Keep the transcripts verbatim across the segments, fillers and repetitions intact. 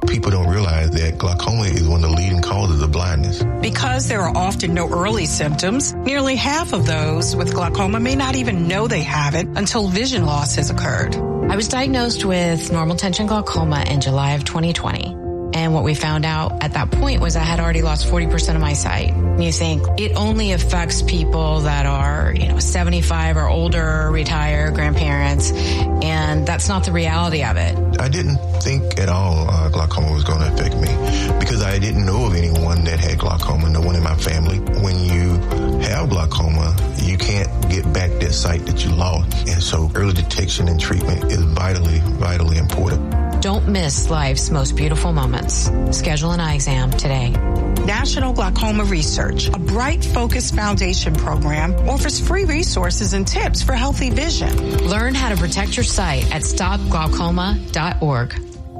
People don't realize that glaucoma is one of the leading causes of blindness. Because there are often no early symptoms, nearly half of those with glaucoma may not even know they have it until vision loss has occurred. I was diagnosed with normal tension glaucoma in July of twenty twenty. And what we found out at that point was I had already lost forty percent of my sight. And you think it only affects people that are, you know, seventy-five or older, retired, grandparents. And that's not the reality of it. I didn't think at all uh, glaucoma was going to affect me because I didn't know of anyone that had glaucoma, no one in my family. When you have glaucoma, you can't get back that sight that you lost. And so early detection and treatment is vitally, vitally important. Don't miss life's most beautiful moments. Schedule an eye exam today. National Glaucoma Research, a bright, focused foundation program, offers free resources and tips for healthy vision. Learn how to protect your sight at stop glaucoma dot org.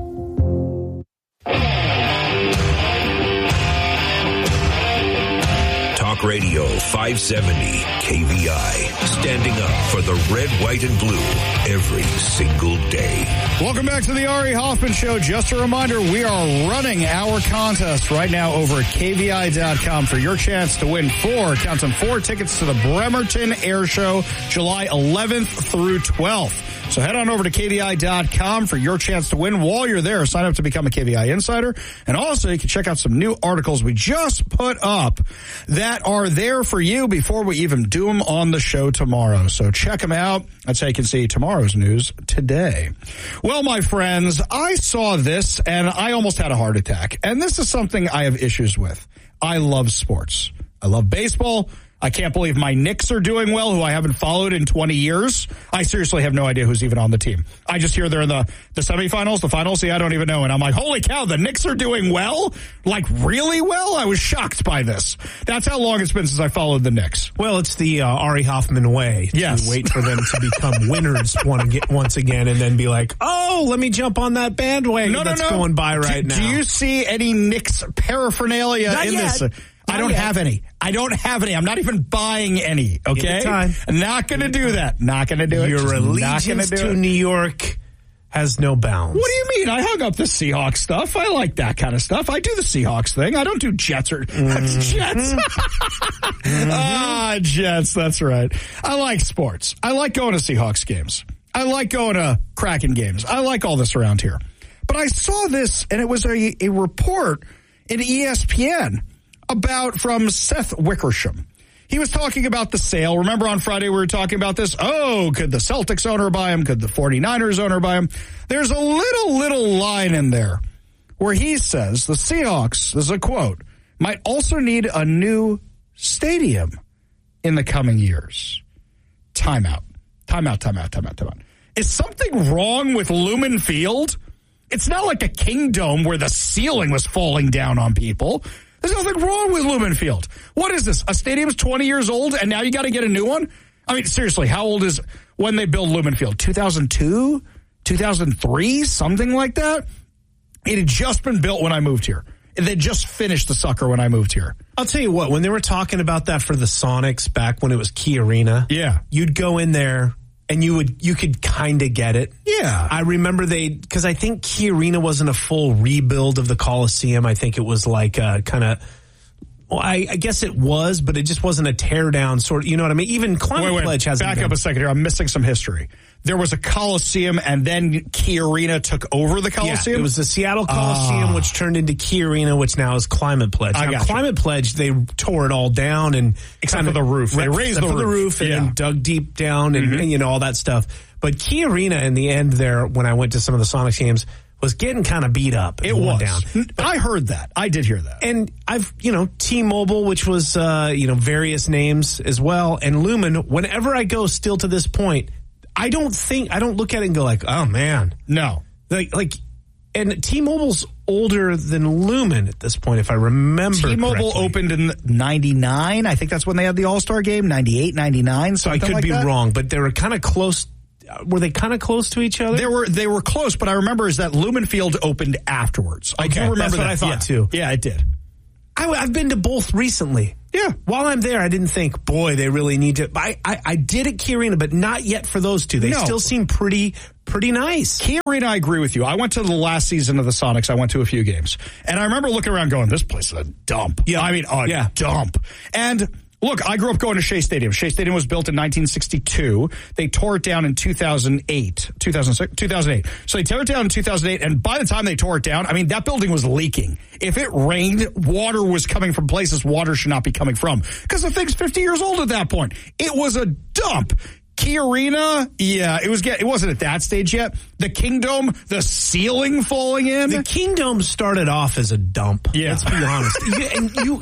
Talk Radio five seventy K V I. Standing up for the red, white, and blue every single day. Welcome back to the Ari Hoffman Show. Just a reminder, we are running our contest right now over at K V I dot com for your chance to win four, count them, four tickets to the Bremerton Air Show, July eleventh through twelfth. So head on over to K V I dot com for your chance to win. While you're there, sign up to become a K V I Insider. And also, you can check out some new articles we just put up that are there for you before we even do them on the show tomorrow. So check them out. That's how you can see tomorrow's news today. Well, my friends, I saw this and I almost had a heart attack. And this is something I have issues with. I love sports. I love baseball. I can't believe my Knicks are doing well, who I haven't followed in twenty years. I seriously have no idea who's even on the team. I just hear they're in the, the semifinals, the finals. See, I don't even know. And I'm like, holy cow, the Knicks are doing well? Like, really well? I was shocked by this. That's how long it's been since I followed the Knicks. Well, it's the uh, Ari Hoffman way. Yes. To wait for them to become winners one, once again and then be like, oh, let me jump on that bandwagon no, no, that's no. going by right do, now. Do you see any Knicks paraphernalia Not in yet. this? I don't have any. I don't have any. I'm not even buying any, okay? Time. Not going to do that. Not going to do it. Your Just allegiance to it. New York has no bounds. What do you mean? I hung up the Seahawks stuff. I like that kind of stuff. I do the Seahawks thing. I don't do Jets or mm. Jets. mm-hmm. Ah, Jets. That's right. I like sports. I like going to Seahawks games. I like going to Kraken games. I like all this around here. But I saw this, and it was a, a report in E S P N about from Seth Wickersham. He was talking about the sale. Remember on Friday we were talking about this? Oh, could the Celtics owner buy him? Could the 49ers owner buy him? There's a little, little line in there where he says the Seahawks, this is a quote, might also need a new stadium in the coming years. Timeout. Timeout, timeout, timeout, timeout. Is something wrong with Lumen Field? It's not like a Kingdome where the ceiling was falling down on people. There's nothing wrong with Lumen Field. What is this? A stadium's twenty years old and now you got to get a new one? I mean, seriously, how old is when they build Lumen Field? two thousand two? two thousand three? Something like that? It had just been built when I moved here. They just finished the sucker when I moved here. I'll tell you what, when they were talking about that for the Sonics back when it was Key Arena, yeah, you'd go in there and you would you could kind of get it. Yeah. I remember they, because I think Key Arena wasn't a full rebuild of the Coliseum. I think it was like a kind of, well, I, I guess it was, but it just wasn't a tear down sort of, you know what I mean? Even Climate wait, wait, Pledge hasn't Back been. up a second here. I'm missing some history. There was a Coliseum and then Key Arena took over the Coliseum? Yeah, it was the Seattle Coliseum, ah. which turned into Key Arena, which now is Climate Pledge. I now, got Climate you. Pledge, they tore it all down and except for the roof. They raised the roof. the roof and yeah. then dug deep down and, Mm-hmm. and, you know, all that stuff. But Key Arena in the end there, when I went to some of the Sonics games, was getting kind of beat up. It was. Down. I heard that. I did hear that. And I've, you know, T-Mobile, which was, uh, you know, various names as well, and Lumen, whenever I go still to this point, I don't think, I don't look at it and go like, oh man. No. Like, like, and T-Mobile's older than Lumen at this point, if I remember T-Mobile correctly. opened in ninety-nine. I think that's when they had the All-Star game, ninety-eight, ninety-nine, So I something could like be that. wrong, but they were kind of close. Were they kind of close to each other? They were they were close, but I remember is that Lumen Field opened afterwards. I Okay, do remember that's what that. I thought, yeah. too. Yeah, it did. I, I've been to both recently. Yeah. While I'm there, I didn't think, boy, they really need to. I, I, I did at Key Arena, but not yet for those two. They No. still seem pretty pretty nice. Key Arena, I agree with you. I went to the last season of the Sonics. I went to a few games. And I remember looking around going, this place is a dump. Yeah. I mean, a yeah. dump. And look, I grew up going to Shea Stadium. Shea Stadium was built in nineteen sixty-two. They tore it down in two thousand eight. two thousand six, two thousand eight. So they tore it down in two thousand eight, and by the time they tore it down, I mean, that building was leaking. If it rained, water was coming from places water should not be coming from. Because the thing's fifty years old at that point. It was a dump. Key Arena, yeah, it was. It wasn't at that stage yet. The Kingdome, the ceiling falling in. The Kingdome started off as a dump. Yeah. Let's be honest. you, and you,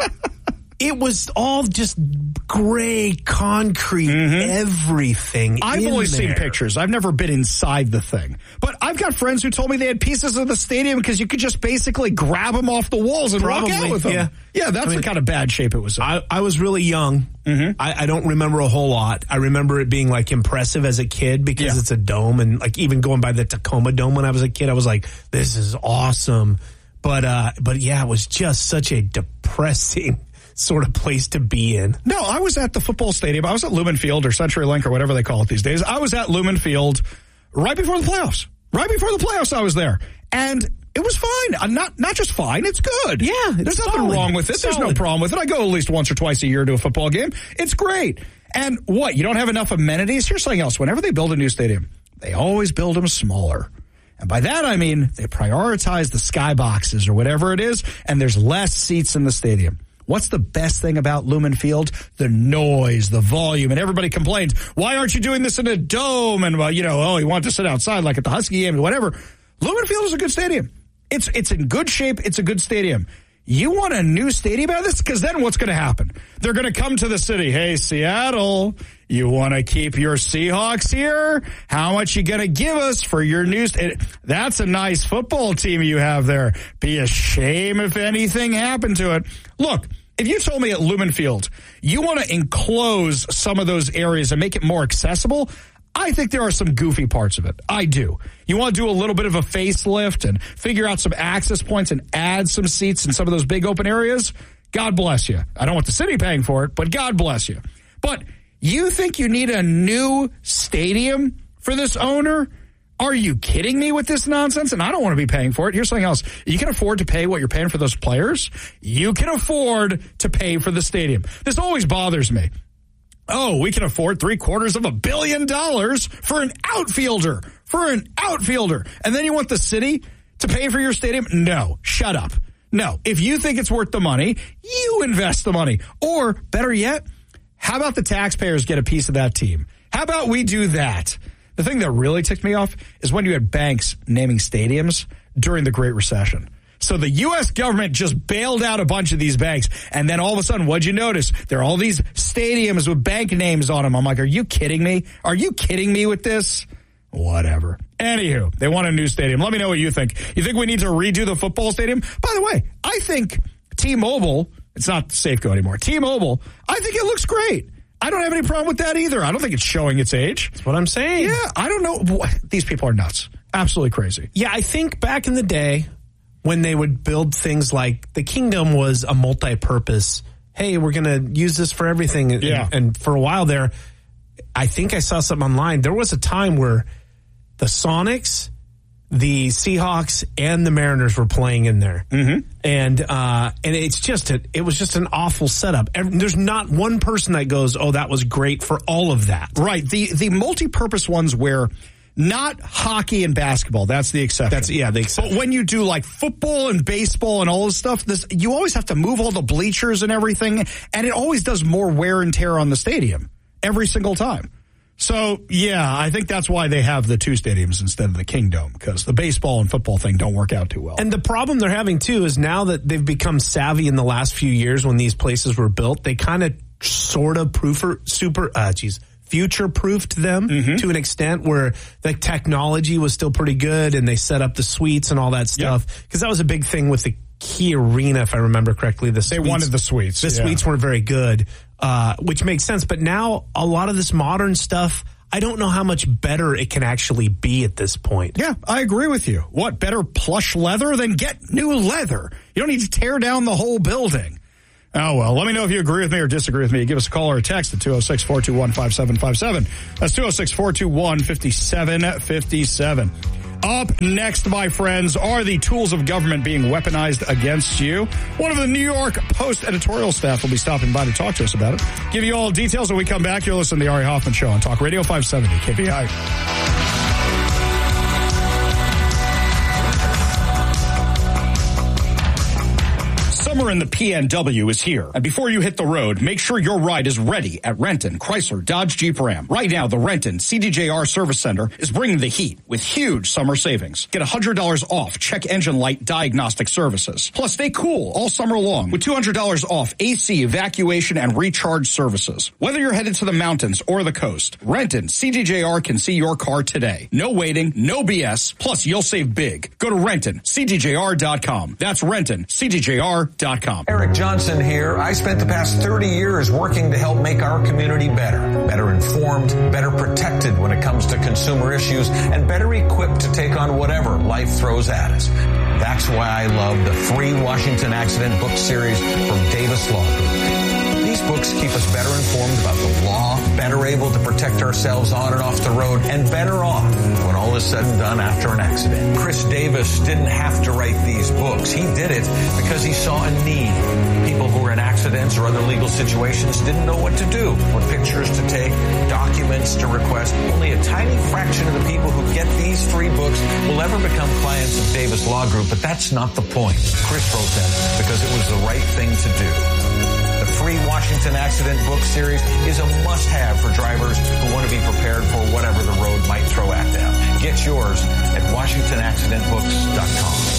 it was all just gray concrete, mm-hmm. everything. I've only there. seen pictures. I've never been inside the thing. But I've got friends who told me they had pieces of the stadium because you could just basically grab them off the walls and Probably, walk out with them. Yeah, yeah that's I mean, the kind of bad shape it was in. I, I was really young. Mm-hmm. I, I don't remember a whole lot. I remember it being like impressive as a kid because yeah. it's a dome, and like even going by the Tacoma Dome when I was a kid, I was like, this is awesome. But uh, but yeah, it was just such a depressing sort of place to be in. No, I was at the football stadium. I was at Lumen Field or CenturyLink or whatever they call it these days. I was at Lumen Field right before the playoffs. Right before the playoffs, I was there. And it was fine. I'm not not just fine, it's good. Yeah, it's There's nothing solid. wrong with it. Solid. There's no problem with it. I go at least once or twice a year to a football game. It's great. And what, you don't have enough amenities? Here's something else. Whenever they build a new stadium, they always build them smaller. And by that, I mean they prioritize the skyboxes or whatever it is, and there's less seats in the stadium. What's the best thing about Lumen Field? The noise, the volume, and everybody complains, why aren't you doing this in a dome? And, well, you know, oh, you want to sit outside like at the Husky game or whatever. Lumen Field is a good stadium. It's it's in good shape. It's a good stadium. You want a new stadium out of this? Because then what's going to happen? They're going to come to the city. Hey, Seattle, you want to keep your Seahawks here? How much you going to give us for your new st-? That's a nice football team you have there. Be a shame if anything happened to it. Look, if you told me at Lumen Field, you want to enclose some of those areas and make it more accessible, I think there are some goofy parts of it. I do. You want to do a little bit of a facelift and figure out some access points and add some seats in some of those big open areas? God bless you. I don't want the city paying for it, but God bless you. But you think you need a new stadium for this owner? Are you kidding me with this nonsense? And I don't want to be paying for it. Here's something else. You can afford to pay what you're paying for those players. You can afford to pay for the stadium. This always bothers me. Oh, we can afford three quarters of a billion dollars for an outfielder, for an outfielder. And then you want the city to pay for your stadium? No, shut up. No, if you think it's worth the money, you invest the money. Or better yet, how about the taxpayers get a piece of that team? How about we do that? The thing that really ticked me off is when you had banks naming stadiums during the Great Recession. So the U S government just bailed out a bunch of these banks. And then all of a sudden, what'd you notice? There are all these stadiums with bank names on them. I'm like, are you kidding me? Are you kidding me with this? Whatever. Anywho, they want a new stadium. Let me know what you think. You think we need to redo the football stadium? By the way, I think T-Mobile, it's not Safeco anymore, T-Mobile, I think it looks great. I don't have any problem with that either. I don't think it's showing its age. That's what I'm saying. Yeah, I don't know. These people are nuts. Absolutely crazy. Yeah, I think back in the day, when they would build things like the Kingdome was a multi-purpose, hey, we're going to use this for everything. And, yeah. and for a while there, I think I saw something online. There was a time where the Sonics, the Seahawks, and the Mariners were playing in there. Mm-hmm. And uh, and it's just a, it was just an awful setup. There's not one person that goes, oh, that was great for all of that. Right. The, the multi-purpose ones where not hockey and basketball. That's the exception. That's yeah, the exception. But when you do like football and baseball and all this stuff, this you always have to move all the bleachers and everything, and it always does more wear and tear on the stadium every single time. So yeah, I think that's why they have the two stadiums instead of the Kingdome, because the baseball and football thing don't work out too well. And the problem they're having too is now that they've become savvy in the last few years when these places were built, they kind of sort of proofer super uh geez. future-proofed them mm-hmm. to an extent where the technology was still pretty good and they set up the suites and all that stuff. Because yep. that was a big thing with the Key Arena, if I remember correctly. The they suites, wanted the suites. The yeah. suites weren't very good, uh, which makes sense. But now a lot of this modern stuff, I don't know how much better it can actually be at this point. Yeah, I agree with you. What, better plush leather? Then get new leather. You don't need to tear down the whole building. Oh, well, let me know if you agree with me or disagree with me. Give us a call or a text at two oh six, four two one, five seven five seven. That's two oh six, four two one, five seven five seven. Up next, my friends, are the tools of government being weaponized against you? One of the New York Post editorial staff will be stopping by to talk to us about it. Give you all details when we come back. You're listening to the Ari Hoffman Show on Talk Radio five seventy K V I. Summer in the P N W is here. And before you hit the road, make sure your ride is ready at Renton, Chrysler, Dodge, Jeep, Ram. Right now, the Renton C D J R Service Center is bringing the heat with huge summer savings. Get one hundred dollars off check engine light diagnostic services. Plus, stay cool all summer long with two hundred dollars off A C evacuation and recharge services. Whether you're headed to the mountains or the coast, Renton C D J R can see your car today. No waiting, no B S. Plus, you'll save big. Go to Renton C D J R dot com. That's Renton C D J R dot com. Eric Johnson here. I spent the past thirty years working to help make our community better, better informed, better protected when it comes to consumer issues, and better equipped to take on whatever life throws at us. That's why I love the free Washington Accident book series from Davis Law Group. These books keep us better informed about the law, better able to protect ourselves on and off the road, and better off when all is said and done after an accident. Chris Davis didn't have to write these books. He did it because he saw a need. People who were in accidents or other legal situations didn't know what to do, what pictures to take, documents to request. Only a tiny fraction of the people who get these free books will ever become clients of Davis Law Group, but that's not the point. Chris wrote them because it was the right thing to do. The free Washington Accident book series is a must-have for drivers who want to be prepared for whatever the road might throw at them. Get yours at washington accident books dot com.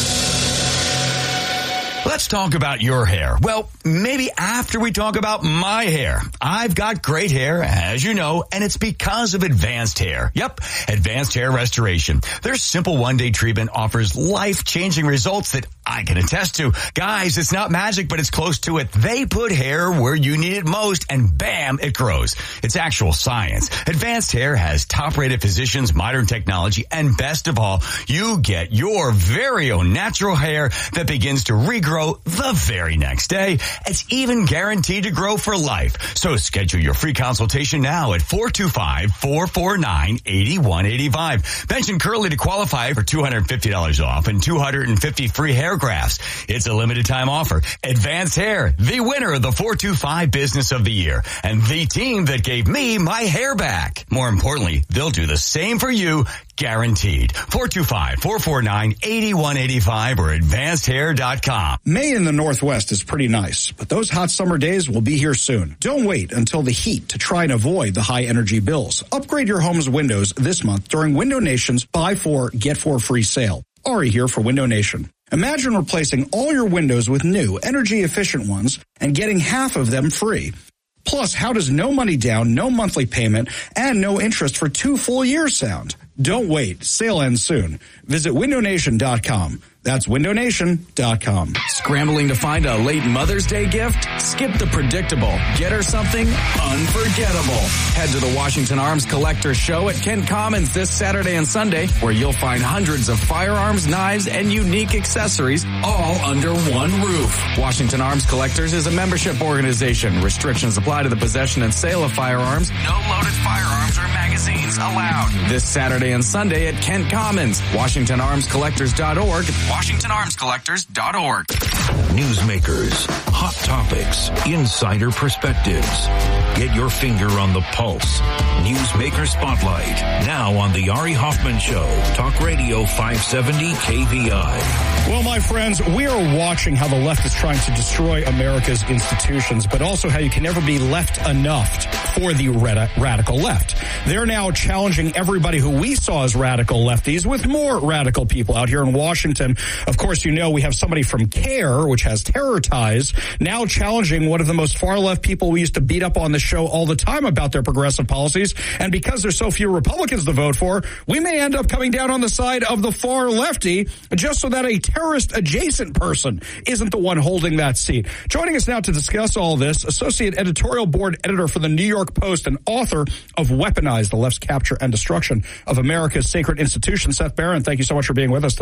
Let's talk about your hair. Well, maybe after we talk about my hair. I've got great hair, as you know, and it's because of Advanced Hair. Yep, Advanced Hair Restoration. Their simple one-day treatment offers life-changing results that I can attest to. Guys, it's not magic, but it's close to it. They put hair where you need it most, and bam, it grows. It's actual science. Advanced Hair has top-rated physicians, modern technology, and best of all, you get your very own natural hair that begins to regrow the very next day. It's even guaranteed to grow for life. So schedule your free consultation now at four two five, four four nine, eight one eight five. Mention Curly to qualify for two hundred fifty dollars off and two hundred fifty free hair grafts. It's a limited time offer. Advanced Hair, the winner of the four two five Business of the Year, and the team that gave me my hair back. More importantly, they'll do the same for you, guaranteed. four two five, four four nine, eight one eight five or advanced hair dot com. May in the Northwest is pretty nice, but those hot summer days will be here soon. Don't wait until the heat to try and avoid the high energy bills. Upgrade your home's windows this month during Window Nation's Buy Four, Get Four Free sale. Ari here for Window Nation. Imagine replacing all your windows with new, energy-efficient ones and getting half of them free. Plus, how does no money down, no monthly payment, and no interest for two full years sound? Don't wait. Sale ends soon. Visit window nation dot com. That's window nation dot com. Scrambling to find a late Mother's Day gift? Skip the predictable. Get her something unforgettable. Head to the Washington Arms Collector Show at Kent Commons this Saturday and Sunday, where you'll find hundreds of firearms, knives, and unique accessories all under one roof. Washington Arms Collectors is a membership organization. Restrictions apply to the possession and sale of firearms. No loaded firearms or magazines allowed. This Saturday and Sunday at Kent Commons. Washington Arms Collectors dot org. Washington Arms Collectors dot org. Newsmakers, hot topics, insider perspectives. Get your finger on the pulse. Newsmaker Spotlight, now on the Ari Hoffman Show. Talk Radio five seventy K V I. Well, my friends, we are watching how the left is trying to destroy America's institutions, but also how you can never be left enough for the rad- radical left. They're now challenging everybody who we saw as radical lefties with more radical people out here in Washington. Of course, you know, we have somebody from CARE, which has terror ties, now challenging one of the most far-left people we used to beat up on the show all the time about their progressive policies. And because there's so few Republicans to vote for, we may end up coming down on the side of the far lefty just so that a terrorist-adjacent person isn't the one holding that seat. Joining us now to discuss all this, Associate Editorial Board Editor for the New York Post and author of Weaponize, the Left's Capture and Destruction of America's Sacred Institutions, Seth Barron. Thank you so much for being with us today.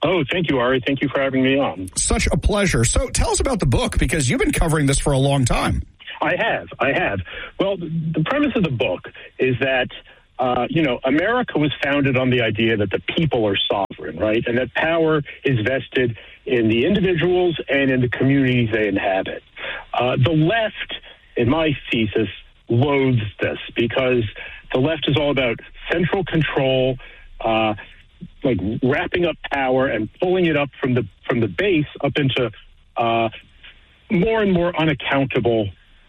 Oh, thank you, Ari. Thank you for having me on. Such a pleasure. So tell us about the book, because you've been covering this for a long time. I have. I have. Well, the premise of the book is that, uh, you know, America was founded on the idea that the people are sovereign, right? And that power is vested in the individuals and in the communities they inhabit. Uh, the left, in my thesis, loathes this because the left is all about central control, uh, like wrapping up power and pulling it up from the from the base up into uh, more and more unaccountable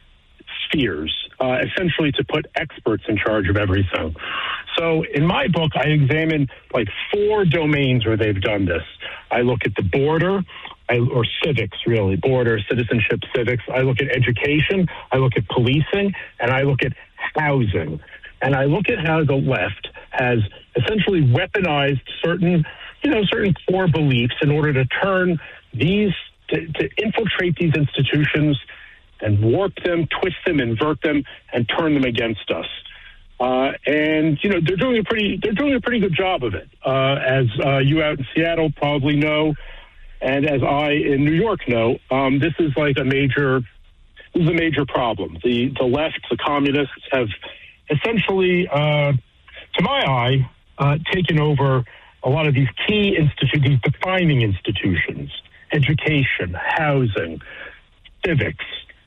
spheres, uh, essentially to put experts in charge of everything. So in my book, I examine like four domains where they've done this. I look at the border, I, or civics, really, border, citizenship, civics. I look at education, I look at policing, and I look at housing. And I look at how the left has essentially weaponized certain, you know, certain core beliefs in order to turn these, to, to infiltrate these institutions and warp them, twist them, invert them, and turn them against us. Uh, and you know they're doing a pretty they're doing a pretty good job of it, uh, as uh, you out in Seattle probably know, and as I in New York know. Um, this is like a major this is a major problem. The the left, the communists, have essentially, uh, to my eye, uh, taken over a lot of these key institutions, these defining institutions: education, housing, civics,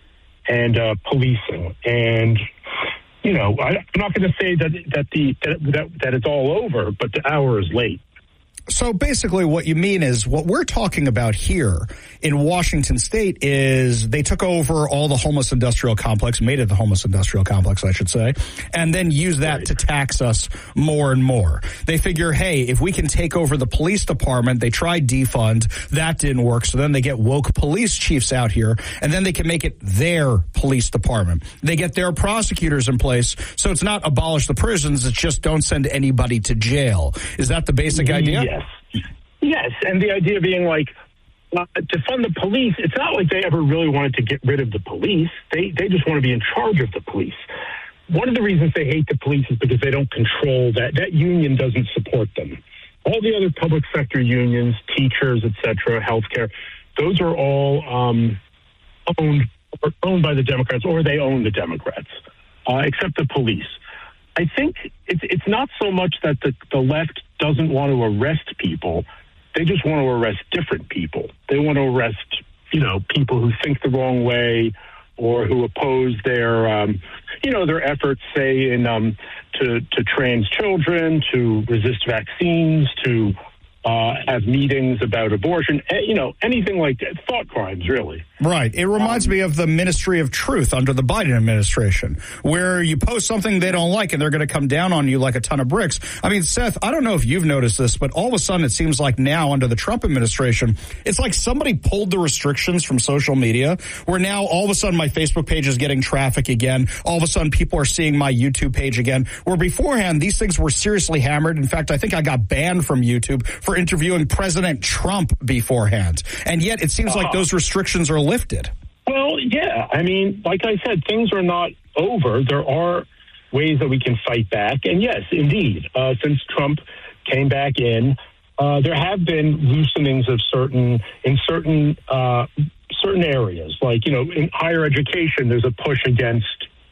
and uh, policing. And you know, I, I'm not going to say that that the that, that that it's all over, but the hour is late. So basically what you mean is what we're talking about here in Washington State is they took over all the homeless industrial complex, made it the homeless industrial complex, I should say, and then use that right. to tax us more and more. They figure, hey, if we can take over the police department, they tried defund, that didn't work, so then they get woke police chiefs out here, and then they can make it their police department. They get their prosecutors in place, so it's not abolish the prisons, it's just don't send anybody to jail. Is that the basic idea? Yes. Yes, and the idea being like, uh, to fund the police, it's not like they ever really wanted to get rid of the police. They they just want to be in charge of the police. One of the reasons they hate the police is because they don't control that. That union doesn't support them. All the other public sector unions, teachers, et cetera, healthcare, those are all um, owned or owned by the Democrats, or they own the Democrats, uh, except the police. I think it's it's not so much that the, the left doesn't want to arrest people. They just want to arrest different people. They want to arrest, you know, people who think the wrong way or who oppose their, um, you know, their efforts, say, in um, to, to trans children, to resist vaccines, to uh, have meetings about abortion, you know, anything like that. Thought crimes, really. Right. It reminds um, me of the Ministry of Truth under the Biden administration, where you post something they don't like and they're going to come down on you like a ton of bricks. I mean, Seth, I don't know if you've noticed this, but all of a sudden it seems like now under the Trump administration, it's like somebody pulled the restrictions from social media, where now all of a sudden my Facebook page is getting traffic again. All of a sudden people are seeing my YouTube page again, where beforehand these things were seriously hammered. In fact, I think I got banned from YouTube for interviewing President Trump beforehand. And yet it seems uh, like those restrictions are lifted. Well, yeah. I mean, like I said, things are not over. There are ways that we can fight back. And yes, indeed, uh, since Trump came back in, uh, there have been loosenings of certain, in certain, uh, certain areas. Like, you know, in higher education, there's a push against,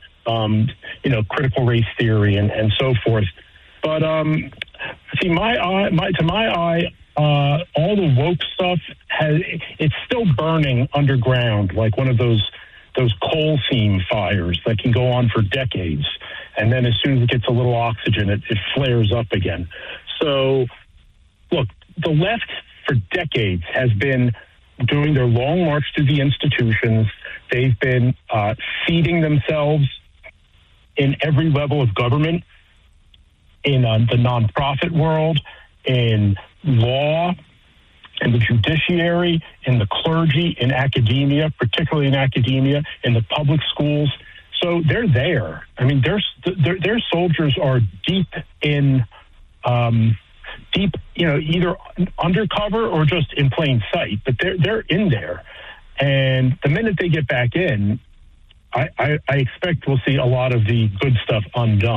um, you know, critical race theory and, and so forth. But, um, see, my eye, my, to my eye, Uh, all the woke stuff has, it's still burning underground, like one of those those coal seam fires that can go on for decades. And then as soon as it gets a little oxygen, it, it flares up again. So, look, the left for decades has been doing their long march through the institutions. They've been uh, seeding themselves in every level of government, in uh, the nonprofit world, in law, in the judiciary, in the clergy, in academia, particularly in academia, in the public schools. So they're there. I mean, their their, their soldiers are deep in, um, deep, you know, either undercover or just in plain sight. But they're they're in there, and the minute they get back in, I, I, I expect we'll see a lot of the good stuff undone.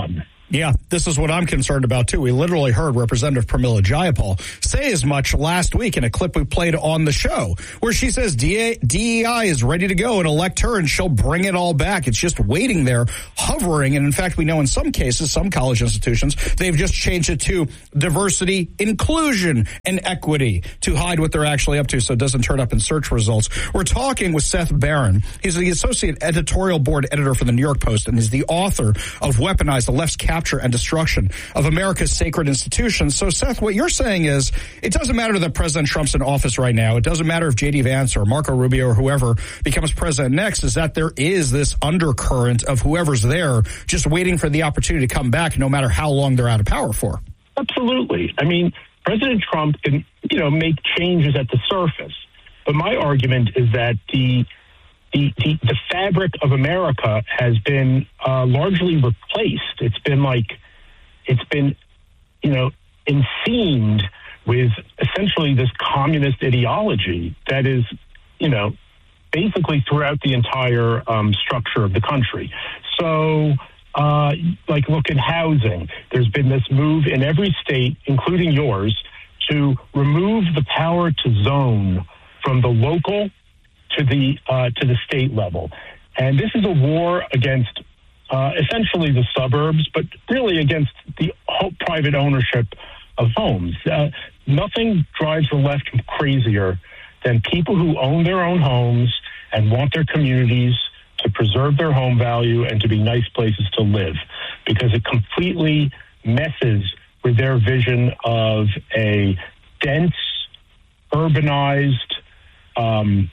Yeah, this is what I'm concerned about, too. We literally heard Representative Pramila Jayapal say as much last week in a clip we played on the show, where she says D E I is ready to go and elect her, and she'll bring it all back. It's just waiting there, hovering. And in fact, we know in some cases, some college institutions, they've just changed it to diversity, inclusion, and equity to hide what they're actually up to so it doesn't turn up in search results. We're talking with Seth Barron. He's the associate editorial board editor for the New York Post and is the author of Weaponize, the Left's Capture and Destruction of America's Sacred Institutions. So, Seth, what you're saying is it doesn't matter that President Trump's in office right now. It doesn't matter if J D Vance or Marco Rubio or whoever becomes president next, is that there is this undercurrent of whoever's there just waiting for the opportunity to come back no matter how long they're out of power for. Absolutely. I mean, President Trump can, you know, make changes at the surface. But my argument is that the The, the, the fabric of America has been uh, largely replaced. It's been like, it's been, you know, enseamed with essentially this communist ideology that is, you know, basically throughout the entire um, structure of the country. So, uh, like, look at housing. There's been this move in every state, including yours, to remove the power to zone from the local to the uh, to the state level. And this is a war against uh, essentially the suburbs, but really against the whole private ownership of homes. Uh, nothing drives the left crazier than people who own their own homes and want their communities to preserve their home value and to be nice places to live, because it completely messes with their vision of a dense, urbanized, um,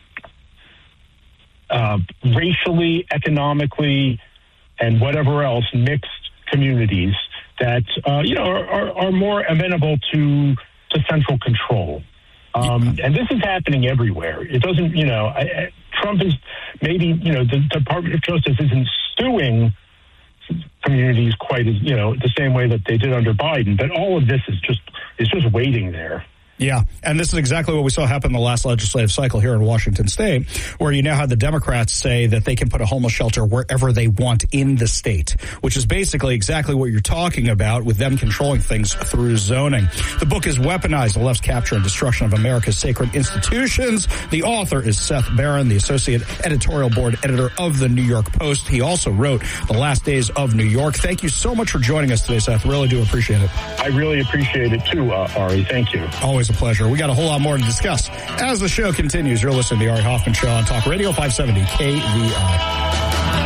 Uh, racially, economically, and whatever else mixed communities that uh, you know are, are, are more amenable to to central control. Um, and this is happening everywhere. It doesn't, you know, I, I, Trump is maybe, you know, the, the Department of Justice isn't suing communities quite as, you know, the same way that they did under Biden. But all of this is just is just waiting there. Yeah, and this is exactly what we saw happen in the last legislative cycle here in Washington State, where you now have the Democrats say that they can put a homeless shelter wherever they want in the state, which is basically exactly what you're talking about with them controlling things through zoning. The book is Weaponized, the Left's Capture and Destruction of America's Sacred Institutions. The author is Seth Barron, the associate editorial board editor of the New York Post. He also wrote The Last Days of New York. Thank you so much for joining us today, Seth. Really do appreciate it. I really appreciate it too, uh, Ari. Thank you. Always a pleasure. We got a whole lot more to discuss as the show continues. You're listening to the Ari Hoffman Show on Talk Radio five seventy K V I.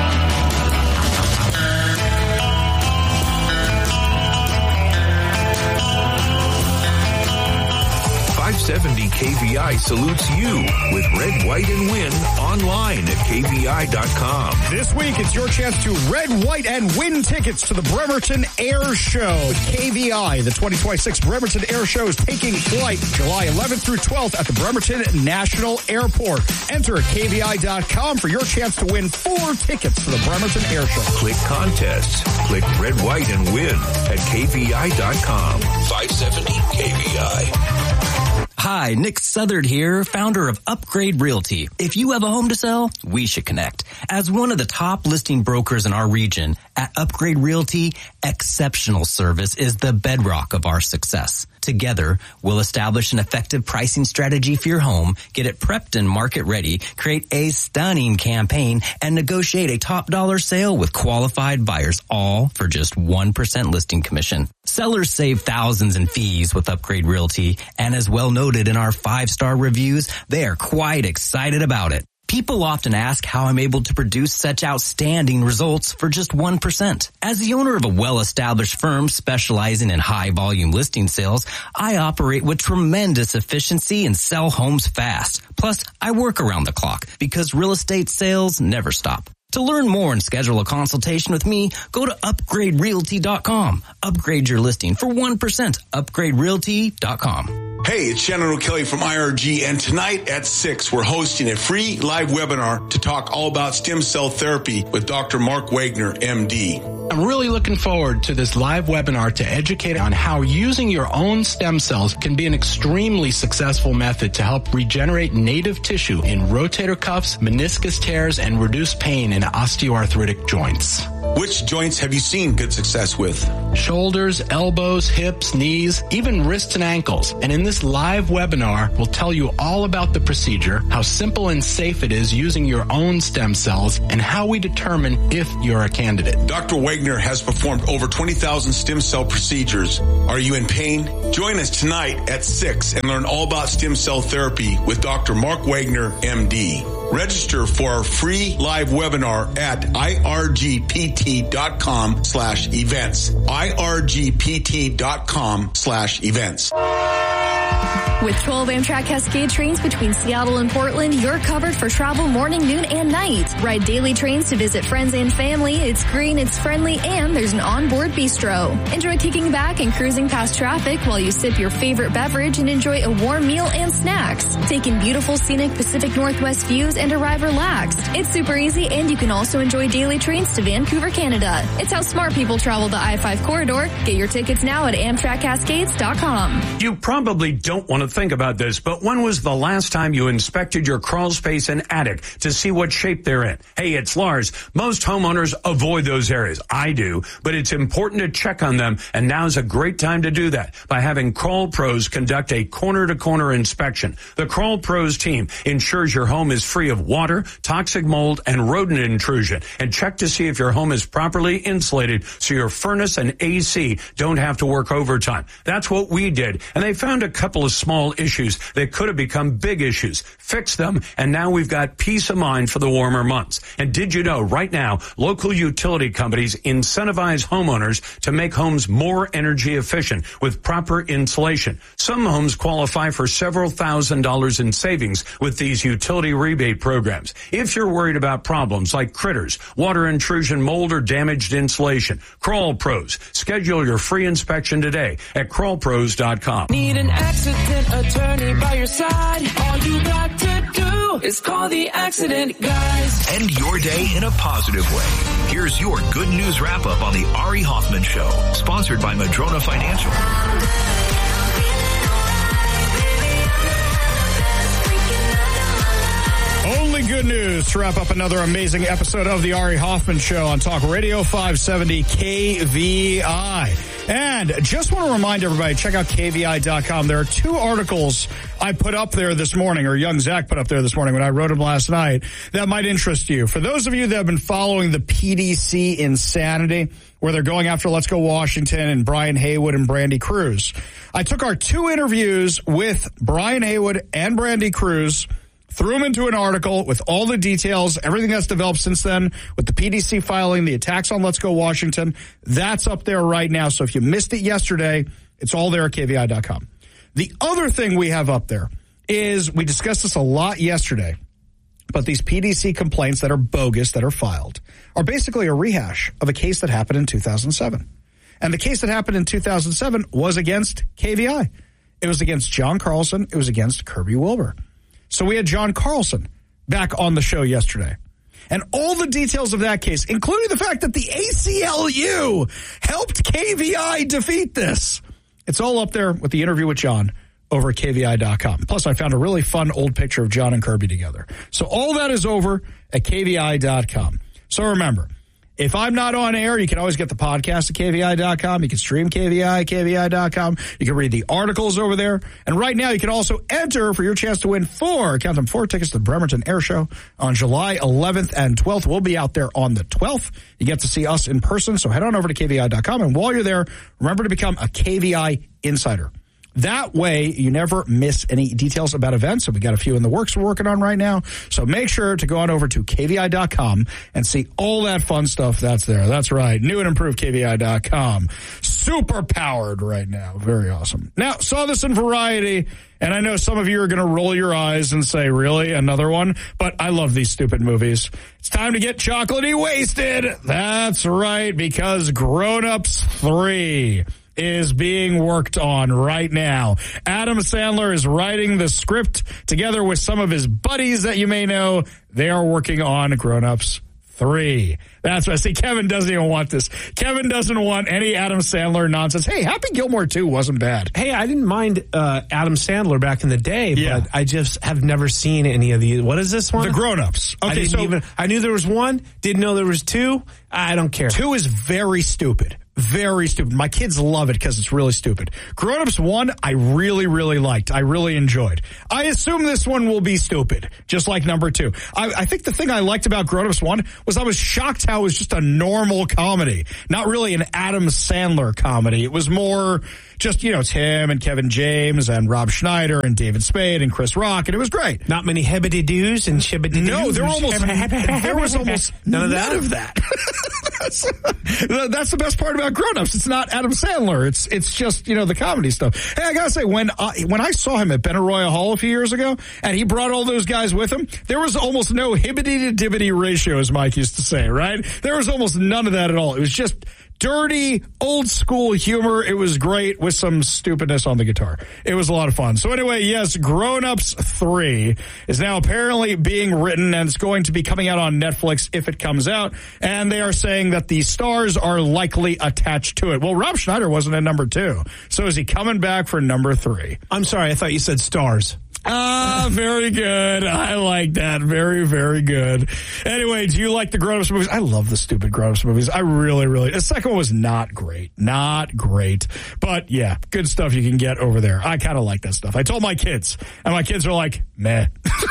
five seventy K V I salutes you with Red, White, and Win online at K V I dot com. This week, it's your chance to red, white, and win tickets to the Bremerton Air Show. K V I, the twenty twenty-six Bremerton Air Show, is taking flight July eleventh through twelfth at the Bremerton National Airport. Enter at K V I dot com for your chance to win four tickets to the Bremerton Air Show. Click contests. Click Red, White, and Win at K V I dot com. five seventy K V I. Hi, Nick Southard here, founder of Upgrade Realty. If you have a home to sell, we should connect. As one of the top listing brokers in our region, at Upgrade Realty, exceptional service is the bedrock of our success. Together, we'll establish an effective pricing strategy for your home, get it prepped and market ready, create a stunning campaign, and negotiate a top dollar sale with qualified buyers, all for just one percent listing commission. Sellers save thousands in fees with Upgrade Realty, and as well noted in our five-star reviews, they are quite excited about it. People often ask how I'm able to produce such outstanding results for just one percent. As the owner of a well-established firm specializing in high-volume listing sales, I operate with tremendous efficiency and sell homes fast. Plus, I work around the clock because real estate sales never stop. To learn more and schedule a consultation with me, go to upgrade realty dot com. Upgrade your listing for one percent. upgrade realty dot com. Hey, it's Shannon O'Kelly from I R G, and tonight at six, we're hosting a free live webinar to talk all about stem cell therapy with Doctor Mark Wagner, M D. I'm really looking forward to this live webinar to educate on how using your own stem cells can be an extremely successful method to help regenerate native tissue in rotator cuffs, meniscus tears, and reduce pain in osteoarthritic joints. Which joints have you seen good success with? Shoulders, elbows, hips, knees, even wrists and ankles. And in this live webinar, we'll tell you all about the procedure, how simple and safe it is using your own stem cells, and how we determine if you're a candidate. Doctor Wagner has performed over twenty thousand stem cell procedures. Are you in pain? Join us tonight at six and learn all about stem cell therapy with Doctor Mark Wagner, M D. Register for our free live webinar at irgpt.com slash events. irgpt.com slash events. With twelve Amtrak Cascade trains between Seattle and Portland, you're covered for travel morning, noon, and night. Ride daily trains to visit friends and family. It's green, it's friendly, and there's an onboard bistro. Enjoy kicking back and cruising past traffic while you sip your favorite beverage and enjoy a warm meal and snacks. Take in beautiful scenic Pacific Northwest views and arrive relaxed. It's super easy, and you can also enjoy daily trains to Vancouver, Canada. It's how smart people travel the I five corridor. Get your tickets now at amtrak cascades dot com. You probably don't want to think about this, but when was the last time you inspected your crawl space and attic to see what shape they're in? Hey, it's Lars. Most homeowners avoid those areas. I do, but it's important to check on them, and now's a great time to do that by having Crawl Pros conduct a corner-to-corner inspection. The Crawl Pros team ensures your home is free of water, toxic mold, and rodent intrusion, and check to see if your home is properly insulated so your furnace and A C don't have to work overtime. That's what we did, and they found a couple of small issues that could have become big issues. Fix them, and now we've got peace of mind for the warmer months. And did you know right now, local utility companies incentivize homeowners to make homes more energy efficient with proper insulation. Some homes qualify for several thousand dollars in savings with these utility rebate programs. If you're worried about problems like critters, water intrusion, mold, or damaged insulation, Crawl Pros. Schedule your free inspection today at crawl pros dot com. Need an accident attorney by your side. All you got to do is call the accident guys. End your day in a positive way. Here's your good news wrap up on the Ari Hoffman Show, sponsored by Madrona Financial. Only good news to wrap up another amazing episode of the Ari Hoffman Show on Talk Radio five seventy K V I. And just want to remind everybody, check out K V I dot com. There are two articles I put up there this morning, or young Zach put up there this morning when I wrote them last night, that might interest you. For those of you that have been following the P D C insanity, where they're going after Let's Go Washington and Brian Haywood and Brandy Cruz, I took our two interviews with Brian Haywood and Brandy Cruz, threw them into an article with all the details, everything that's developed since then, with the P D C filing, the attacks on Let's Go Washington. That's up there right now. So if you missed it yesterday, it's all there at K V I dot com. The other thing we have up there is, we discussed this a lot yesterday, but these P D C complaints that are bogus, that are filed, are basically a rehash of a case that happened in two thousand seven. And the case that happened in two thousand seven was against K V I. It was against John Carlson. It was against Kirby Wilbur. So we had John Carlson back on the show yesterday. And all the details of that case, including the fact that the A C L U helped K V I defeat this. It's all up there with the interview with John over at K V I dot com. Plus, I found a really fun old picture of John and Kirby together. So all that is over at K V I dot com. So remember, if I'm not on air, you can always get the podcast at K V I dot com. You can stream K V I at K V I dot com. You can read the articles over there. And right now, you can also enter for your chance to win four, count them, four tickets to the Bremerton Air Show on July eleventh and twelfth. We'll be out there on the twelfth. You get to see us in person, so head on over to K V I dot com. And while you're there, remember to become a K V I insider. That way, you never miss any details about events. And we got a few in the works we're working on right now. So make sure to go on over to K V I dot com and see all that fun stuff that's there. That's right. New and improved K V I dot com. Super powered right now. Very awesome. Now, saw this in Variety, and I know some of you are going to roll your eyes and say, really? Another one? But I love these stupid movies. It's time to get chocolatey wasted. That's right, because Grown Ups three is being worked on right now. Adam Sandler is writing the script together with some of his buddies that you may know. They are working on Grown Ups three. That's what I see. Kevin doesn't even want this. Kevin doesn't want any Adam Sandler nonsense. Hey, Happy Gilmore two wasn't bad. Hey, I didn't mind uh, Adam Sandler back in the day, Yeah. but I just have never seen any of these. What is this one? The Grown Ups. I Okay, didn't so even. I knew there was one. Didn't know there was two. I don't care. two is very stupid. Very stupid. My kids love it because it's really stupid. Grown Ups one, I really, really liked. I really enjoyed. I assume this one will be stupid, just like number two. I, I think the thing I liked about Grown Ups one was I was shocked how it was just a normal comedy, not really an Adam Sandler comedy. It was more just, you know, it's him and Kevin James and Rob Schneider and David Spade and Chris Rock, and it was great. Not many hibbity-doos and shibbity-doos. No, there were almost, there was almost none of none that. of that. that's, that's the best part about Grown Ups. It's not Adam Sandler. It's it's just, you know, the comedy stuff. Hey, I gotta say, when I, when I saw him at Benaroya Hall a few years ago, and he brought all those guys with him, there was almost no hibbity to dibbity ratio, as Mike used to say, right? There was almost none of that at all. It was just dirty, old school humor. It was great with some stupidness on the guitar. It was a lot of fun. So anyway, yes, Grown Ups three is now apparently being written, and it's going to be coming out on Netflix if it comes out. And they are saying that the stars are likely attached to it. Well, Rob Schneider wasn't in number two. So is he coming back for number three? I'm sorry. I thought you said stars. Ah, very good. I like that. Very, very good. Anyway, do you like the Grown Ups movies? I love the stupid Grown Ups movies. I really, really. The second one was not great. Not great. But yeah, good stuff you can get over there. I kind of like that stuff. I told my kids, and my kids are like, meh.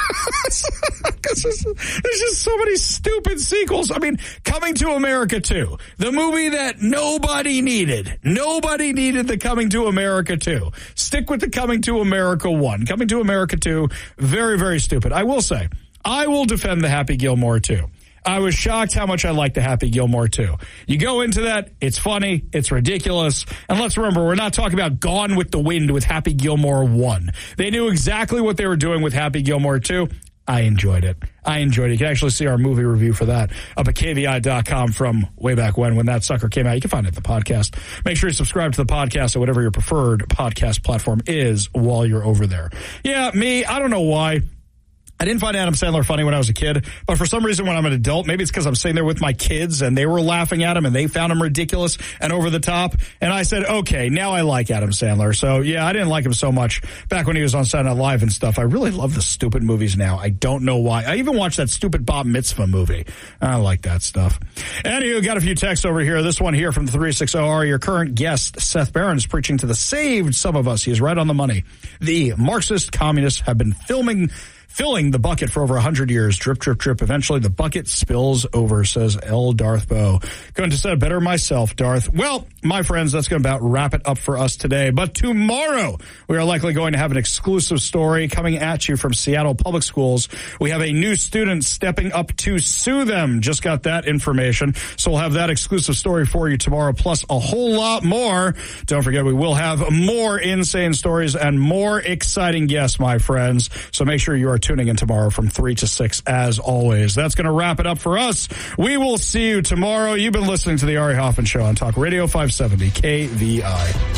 There's just, there's just so many stupid sequels. I mean, Coming to America two, the movie that nobody needed. Nobody needed the Coming to America two. Stick with the Coming to America one. Coming to America two, very, very stupid. I will say, I will defend the Happy Gilmore two. I was shocked how much I liked the Happy Gilmore two. You go into that, it's funny, it's ridiculous, and let's remember, we're not talking about Gone with the Wind with Happy Gilmore one. They knew exactly what they were doing with Happy Gilmore two. I enjoyed it. I enjoyed it. You can actually see our movie review for that up at K V I dot com from way back when, when that sucker came out. You can find it at the podcast. Make sure you subscribe to the podcast at whatever your preferred podcast platform is while you're over there. Yeah, me, I don't know why. I didn't find Adam Sandler funny when I was a kid, but for some reason when I'm an adult, maybe it's because I'm sitting there with my kids and they were laughing at him and they found him ridiculous and over the top. And I said, okay, now I like Adam Sandler. So yeah, I didn't like him so much back when he was on Saturday Night Live and stuff. I really love the stupid movies now. I don't know why. I even watched that stupid Bob Mitzvah movie. I like that stuff. Anywho, got a few texts over here. This one here from the three sixty R. Your current guest, Seth Barron, is preaching to the saved some of us. He is right on the money. The Marxist communists have been filming filling the bucket for over one hundred years. Drip, drip, drip. Eventually, the bucket spills over, says L. Darth Bow. Going to say it better myself, Darth. Well, my friends, that's going to about wrap it up for us today. But tomorrow, we are likely going to have an exclusive story coming at you from Seattle Public Schools. We have a new student stepping up to sue them. Just got that information. So we'll have that exclusive story for you tomorrow, plus a whole lot more. Don't forget, we will have more insane stories and more exciting guests, my friends. So make sure you are tuning in tomorrow from three to six as always. That's going to wrap it up for us. We will see you tomorrow. You've been listening to the Ari Hoffman Show on Talk Radio five seventy K V I.